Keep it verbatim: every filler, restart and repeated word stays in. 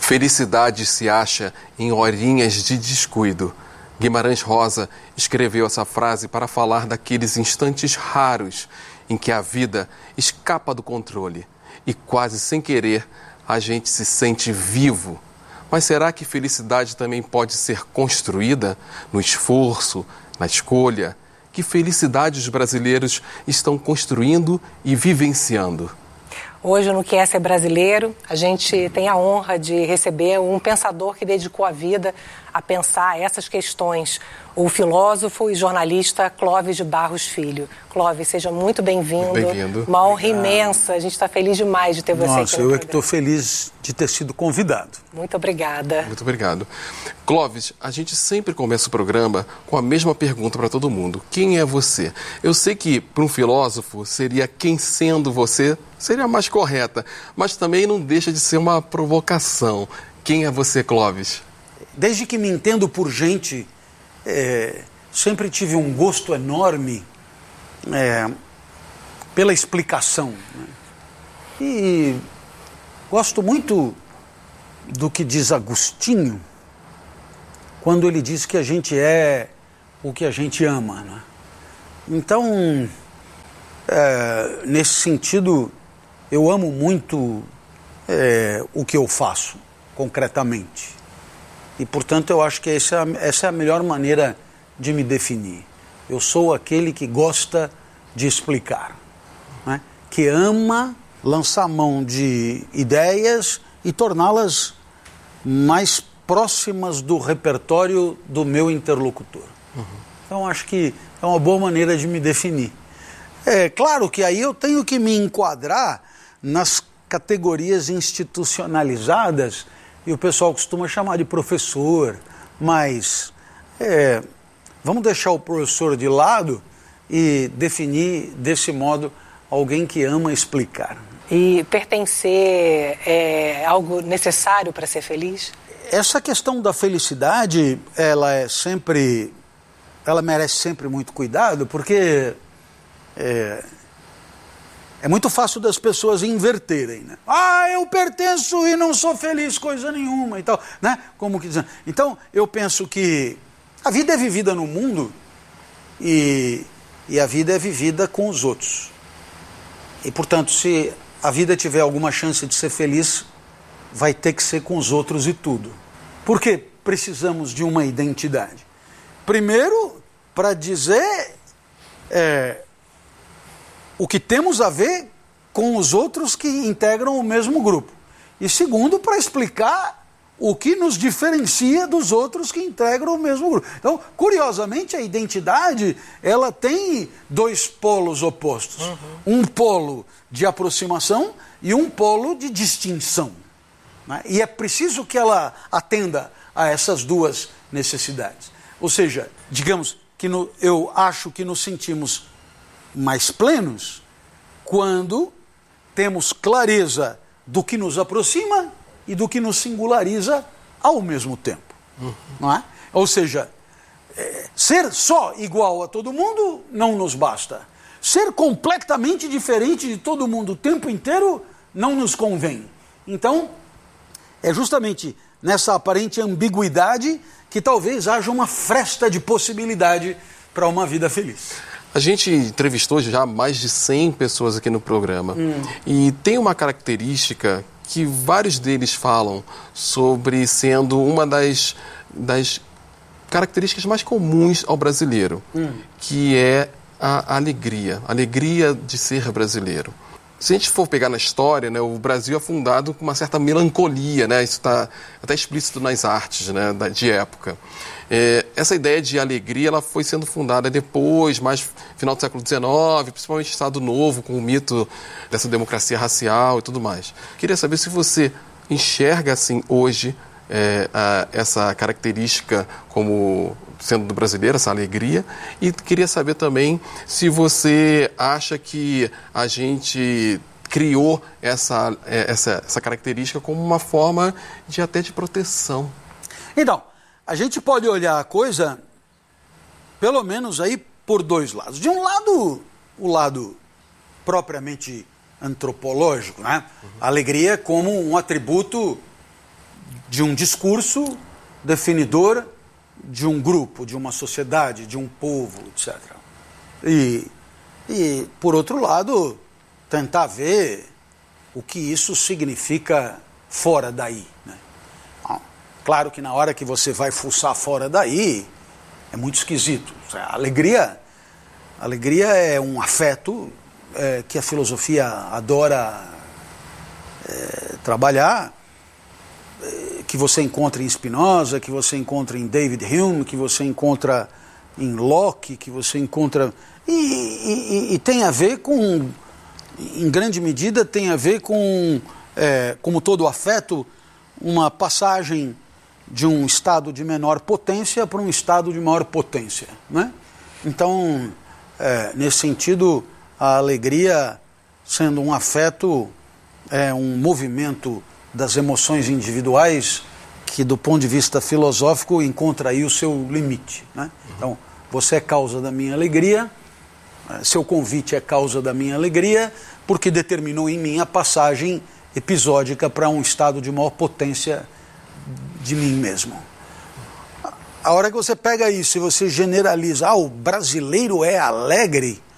Felicidade se acha em horinhas de descuido. Guimarães Rosa escreveu essa frase para falar daqueles instantes raros em que a vida escapa do controle e quase sem querer a gente se sente vivo. Mas será que felicidade também pode ser construída no esforço, na escolha? Que felicidade os brasileiros estão construindo e vivenciando? Hoje, no Que É Ser Brasileiro, a gente tem a honra de receber um pensador que dedicou a vida a pensar essas questões, o filósofo e jornalista Clóvis de Barros Filho. Clóvis, seja muito bem-vindo. Bem-vindo. Uma honra imensa, a gente está feliz demais de ter você Nossa, aqui no eu programa. é que estou feliz de ter sido convidado. Muito obrigada. Muito obrigado. Clóvis, a gente sempre começa o programa com a mesma pergunta para todo mundo. Quem é você? Eu sei que, para um filósofo, seria quem sendo você seria a mais correta, mas também não deixa de ser uma provocação. Quem é você, Clóvis? Desde que me entendo por gente, é, sempre tive um gosto enorme é, pela explicação. Né? E gosto muito do que diz Agostinho, quando ele diz que a gente é o que a gente ama. Né? Então, é, nesse sentido, eu amo muito é, o que eu faço, concretamente. E, portanto, eu acho que essa, essa é a melhor maneira de me definir. Eu sou aquele que gosta de explicar, né? Que ama lançar mão de ideias e torná-las mais próximas do repertório do meu interlocutor. Uhum. Então, acho que é uma boa maneira de me definir. É claro que aí eu tenho que me enquadrar nas categorias institucionalizadas, e o pessoal costuma chamar de professor, mas é, vamos deixar o professor de lado e definir desse modo alguém que ama explicar. E pertencer é algo necessário para ser feliz? Essa questão da felicidade, ela é sempre, ela merece sempre muito cuidado, porque é, é muito fácil das pessoas inverterem, né? Ah, eu pertenço e não sou feliz coisa nenhuma e tal, né? Como que dizendo. Então, eu penso que a vida é vivida no mundo e, e a vida é vivida com os outros. E, portanto, se a vida tiver alguma chance de ser feliz, vai ter que ser com os outros e tudo. Por que precisamos de uma identidade? Primeiro, para dizer é, o que temos a ver com os outros que integram o mesmo grupo. E segundo, para explicar o que nos diferencia dos outros que integram o mesmo grupo. Então, curiosamente, a identidade, ela tem dois polos opostos. Uhum. Um polo de aproximação e um polo de distinção. Né? E é preciso que ela atenda a essas duas necessidades. Ou seja, digamos que no, eu acho que nos sentimos mais plenos quando temos clareza do que nos aproxima e do que nos singulariza ao mesmo tempo. Uhum. Não é? Ou seja, é, ser só igual a todo mundo não nos basta. Ser completamente diferente de todo mundo o tempo inteiro não nos convém. Então, é justamente nessa aparente ambiguidade que talvez haja uma fresta de possibilidade para uma vida feliz. A gente entrevistou já mais de cem pessoas aqui no programa. Hum. E tem uma característica que vários deles falam sobre sendo uma das, das características mais comuns ao brasileiro, hum. que é a alegria, a alegria de ser brasileiro. Se a gente for pegar na história, né, o Brasil é fundado com uma certa melancolia, né, isso está até explícito nas artes, né, de época. É, essa ideia de alegria ela foi sendo fundada depois, mais final do século dezenove, principalmente no Estado Novo, com o mito dessa democracia racial e tudo mais. Queria saber se você enxerga assim hoje é, a, essa característica como sendo do brasileiro, essa alegria, e queria saber também se você acha que a gente criou essa, essa, essa característica como uma forma de até de proteção. Então, a gente pode olhar a coisa, pelo menos aí, por dois lados. De um lado, o lado propriamente antropológico, né? Uhum. A alegria como um atributo de um discurso definidor de um grupo, de uma sociedade, de um povo, etcétera. E, e por outro lado, tentar ver o que isso significa fora daí, né? Claro que na hora que você vai fuçar fora daí, é muito esquisito. A alegria, a alegria é um afeto é, que a filosofia adora é, trabalhar, é, que você encontra em Spinoza, que você encontra em David Hume, que você encontra em Locke, que você encontra... E, e, e tem a ver com, em grande medida, tem a ver com, é, como todo afeto, uma passagem de um estado de menor potência para um estado de maior potência, né? Então, é, nesse sentido, a alegria, sendo um afeto, é um movimento das emoções individuais que, do ponto de vista filosófico, encontra aí o seu limite, né? Então, você é causa da minha alegria, seu convite é causa da minha alegria, porque determinou em mim a passagem episódica para um estado de maior potência de mim mesmo. A hora que você pega isso e você generaliza, ah, o brasileiro é alegre,